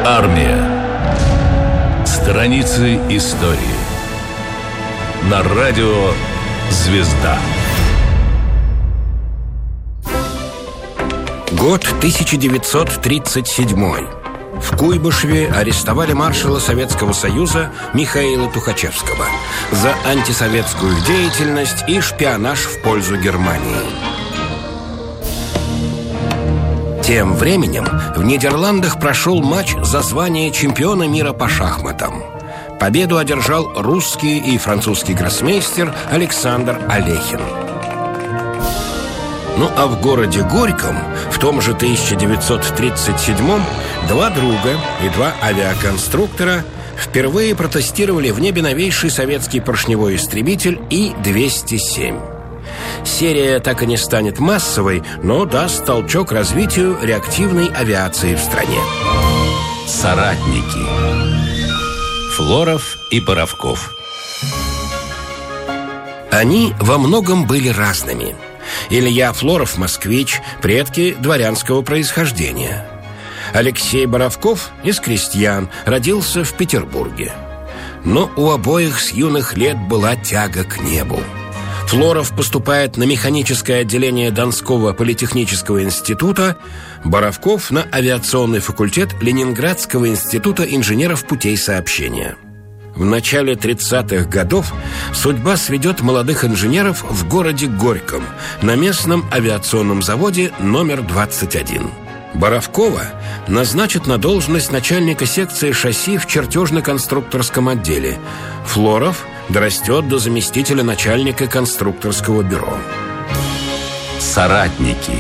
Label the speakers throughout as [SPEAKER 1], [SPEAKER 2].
[SPEAKER 1] Армия. Страницы истории. На радио «Звезда».
[SPEAKER 2] Год 1937. В Куйбышеве арестовали маршала Советского Союза Михаила Тухачевского за антисоветскую деятельность и шпионаж в пользу Германии. Тем временем в Нидерландах прошел матч за звание чемпиона мира по шахматам. Победу одержал русский и французский гроссмейстер Александр Алехин. Ну а в городе Горьком в том же 1937-м два друга и два авиаконструктора впервые протестировали в небе новейший советский поршневой истребитель И-207. Серия так и не станет массовой, но даст толчок развитию реактивной авиации в стране.
[SPEAKER 1] Соратники. Флоров и Боровков.
[SPEAKER 2] Они во многом были разными. Илья Флоров – москвич, предки дворянского происхождения. Алексей Боровков из крестьян, родился в Петербурге. Но у обоих с юных лет была тяга к небу. Флоров поступает на механическое отделение Донского политехнического института, Боровков на авиационный факультет Ленинградского института инженеров путей сообщения. В начале 30-х годов судьба сведет молодых инженеров в городе Горьком на местном авиационном заводе номер 21. Боровкова назначат на должность начальника секции шасси в чертежно-конструкторском отделе. Флоров дорастет до заместителя начальника конструкторского бюро.
[SPEAKER 1] Соратники.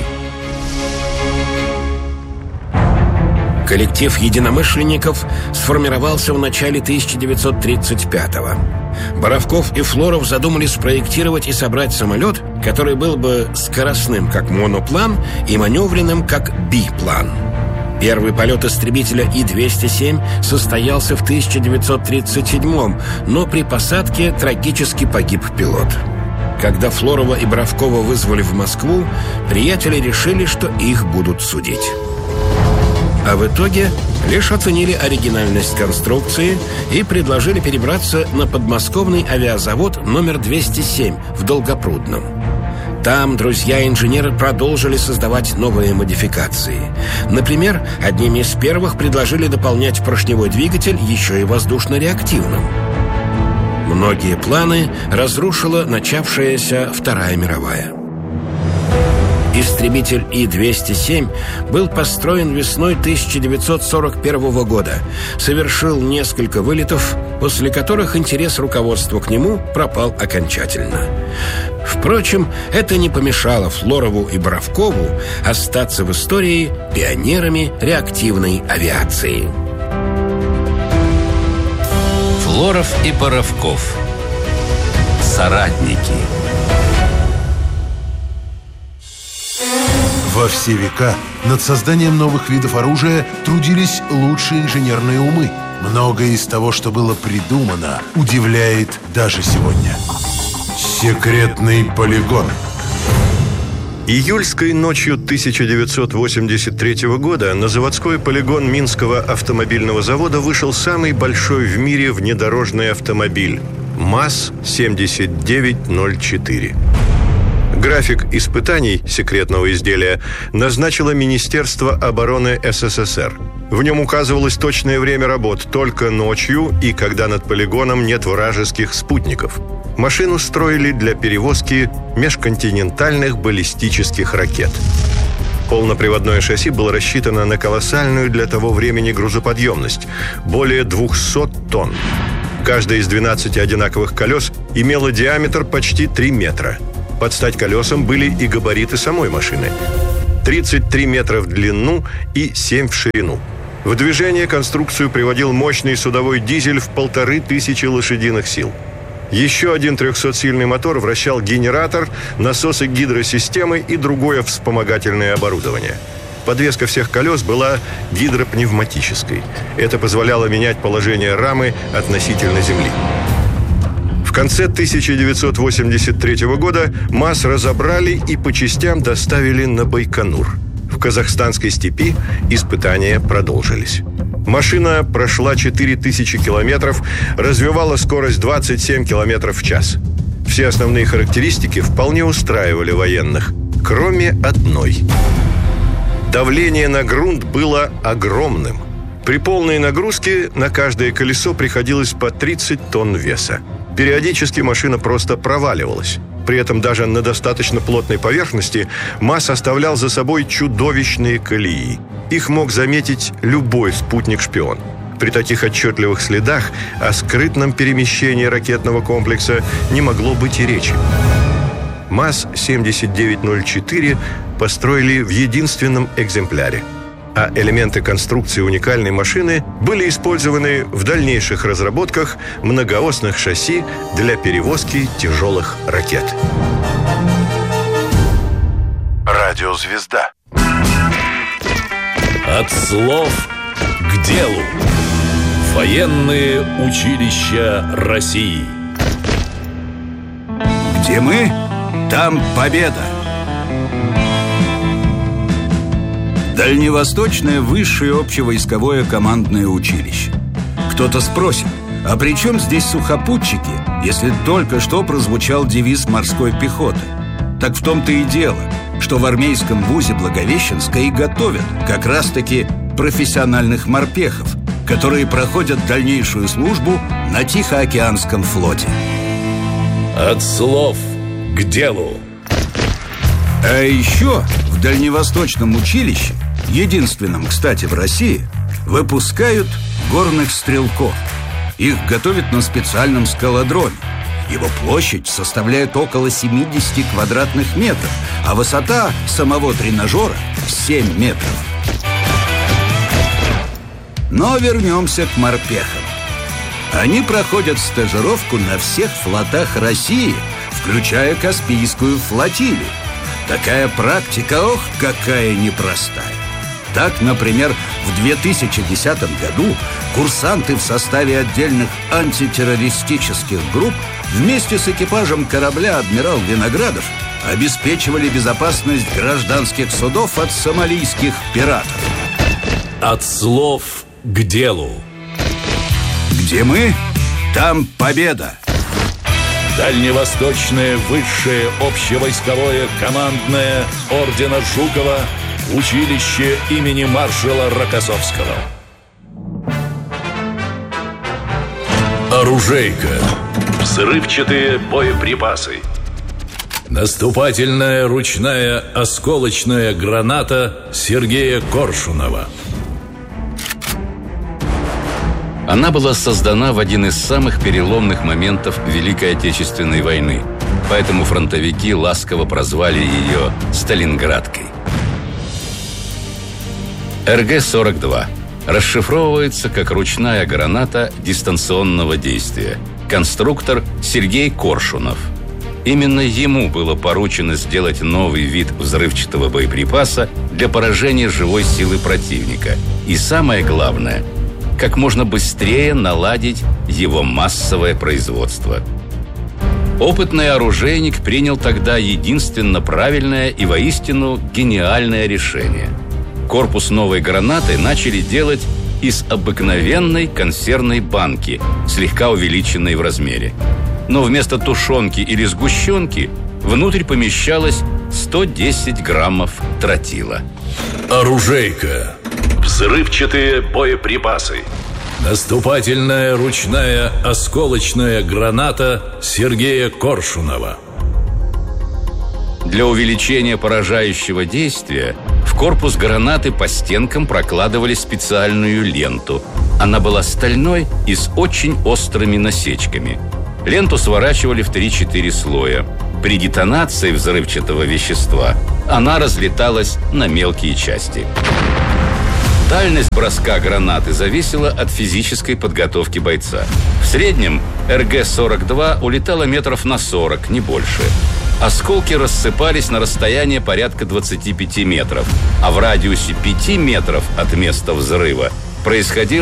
[SPEAKER 2] Коллектив единомышленников сформировался в начале 1935-го. Боровков и Флоров задумали спроектировать и собрать самолет, который был бы скоростным, как моноплан, и маневренным, как биплан. Первый полет истребителя И-207 состоялся в 1937-м, но при посадке трагически погиб пилот. Когда Флорова и Боровкова вызвали в Москву, приятели решили, что их будут судить. А в итоге лишь оценили оригинальность конструкции и предложили перебраться на подмосковный авиазавод номер 207 в Долгопрудном. Там друзья-инженеры продолжили создавать новые модификации. Например, одними из первых предложили дополнять поршневой двигатель еще и воздушно-реактивным. Многие планы разрушила начавшаяся Вторая мировая. Истребитель И-207 был построен весной 1941 года, совершил несколько вылетов, после которых интерес руководства к нему пропал окончательно. Впрочем, это не помешало Флорову и Боровкову остаться в истории пионерами реактивной авиации.
[SPEAKER 1] Флоров и Боровков. Соратники.
[SPEAKER 3] Во все века над созданием новых видов оружия трудились лучшие инженерные умы. Многое из того, что было придумано, удивляет даже сегодня. Секретный полигон.
[SPEAKER 4] Июльской ночью 1983 года на заводской полигон Минского автомобильного завода вышел самый большой в мире внедорожный автомобиль МАЗ-7904. График испытаний секретного изделия назначило Министерство обороны СССР. В нем указывалось точное время работ только ночью и когда над полигоном нет вражеских спутников. Машину строили для перевозки межконтинентальных баллистических ракет. Полноприводное шасси было рассчитано на колоссальную для того времени грузоподъемность – более 200 тонн. Каждая из 12 одинаковых колес имела диаметр почти 3 метра. Под стать колесам были и габариты самой машины. 33 метра в длину и 7 в ширину. В движение конструкцию приводил мощный судовой дизель в 1500 лошадиных сил. Еще один 300-сильный мотор вращал генератор, насосы гидросистемы и другое вспомогательное оборудование. Подвеска всех колес была гидропневматической. Это позволяло менять положение рамы относительно земли. В конце 1983 года МАЗ разобрали и по частям доставили на Байконур. В казахстанской степи испытания продолжились. Машина прошла 4000 километров, развивала скорость 27 километров в час. Все основные характеристики вполне устраивали военных, кроме одной. Давление на грунт было огромным. При полной нагрузке на каждое колесо приходилось по 30 тонн веса. Периодически машина просто проваливалась. При этом даже на достаточно плотной поверхности МАЗ оставлял за собой чудовищные колеи. Их мог заметить любой спутник-шпион. При таких отчетливых следах о скрытном перемещении ракетного комплекса не могло быть и речи. МАЗ-7904 построили в единственном экземпляре, а элементы конструкции уникальной машины были использованы в дальнейших разработках многоосных шасси для перевозки тяжелых ракет.
[SPEAKER 3] Радиозвезда.
[SPEAKER 1] От слов к делу. Военные училища России.
[SPEAKER 5] Где мы, там победа. Дальневосточное высшее общевойсковое командное училище. Кто-то спросит, а при чем здесь сухопутчики, если только что прозвучал девиз морской пехоты? Так в том-то и дело, что в армейском вузе Благовещенска и готовят как раз-таки профессиональных морпехов, которые проходят дальнейшую службу на Тихоокеанском флоте.
[SPEAKER 1] От слов к делу.
[SPEAKER 5] А еще в Дальневосточном училище, единственном, кстати, в России, выпускают горных стрелков. Их готовят на специальном скалодроме. Его площадь составляет около 70 квадратных метров, а высота самого тренажера 7 метров. Но вернемся к морпехам. Они проходят стажировку на всех флотах России, включая Каспийскую флотилию. Такая практика, ох, какая непростая. Так, например, в 2010 году курсанты в составе отдельных антитеррористических групп вместе с экипажем корабля «Адмирал Виноградов» обеспечивали безопасность гражданских судов от сомалийских пиратов.
[SPEAKER 1] От слов к делу.
[SPEAKER 5] Где мы, там победа.
[SPEAKER 1] Дальневосточное высшее общевойсковое командное ордена Жукова училище имени маршала Рокоссовского. Оружейка. Взрывчатые боеприпасы. Наступательная ручная осколочная граната Сергея Коршунова.
[SPEAKER 6] Она была создана в один из самых переломных моментов Великой Отечественной войны, поэтому фронтовики ласково прозвали ее «Сталинградкой». РГ-42 расшифровывается как ручная граната дистанционного действия. Конструктор Сергей Коршунов. Именно ему было поручено сделать новый вид взрывчатого боеприпаса для поражения живой силы противника. И самое главное – как можно быстрее наладить его массовое производство. Опытный оружейник принял тогда единственно правильное и воистину гениальное решение. Корпус новой гранаты начали делать из обыкновенной консервной банки, слегка увеличенной в размере. Но вместо тушенки или сгущенки внутрь помещалось 110 граммов тротила.
[SPEAKER 1] Оружейка. Взрывчатые боеприпасы. Наступательная ручная осколочная граната Сергея Коршунова.
[SPEAKER 6] Для увеличения поражающего действия в корпус гранаты по стенкам прокладывали специальную ленту. Она была стальной и с очень острыми насечками. Ленту сворачивали в 3-4 слоя. При детонации взрывчатого вещества она разлеталась на мелкие части. Дальность броска гранаты зависела от физической подготовки бойца. В среднем РГ-42 улетала метров на 40, не больше. Осколки рассыпались на расстояние порядка 25 метров, а в радиусе 5 метров от места взрыва происходило